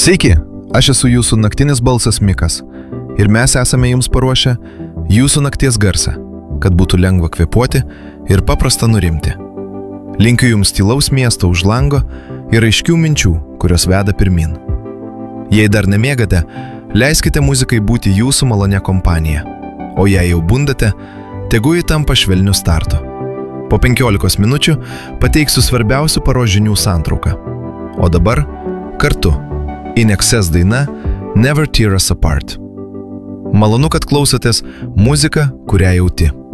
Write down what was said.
Sveiki, aš esu jūsų naktinis balsas Mikas ir mes esame jums paruošę jūsų nakties garsą, kad būtų lengva kvėpuoti ir paprasta nurimti. Linkiu jums tylaus miesto už lango ir aiškių minčių, kurios veda pirmin. Jei dar nemiegate, leiskite muzikai būti jūsų malonė kompanija, o jei jau bundate, tegu ji tampa švelniu startu. Po 15 minučių pateiksiu svarbiausių paros žinių santrauką. O dabar kartu In Excess daina Never Tear Us Apart. Malonu, kad klausotės muziką, kurią jauti.